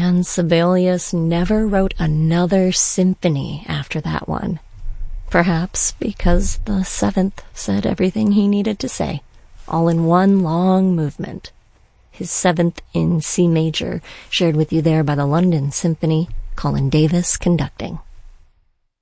And Sibelius never wrote another symphony after that one. Perhaps because the seventh said everything he needed to say, all in one long movement. His seventh in C major, shared with you there by the London Symphony, Colin Davis conducting.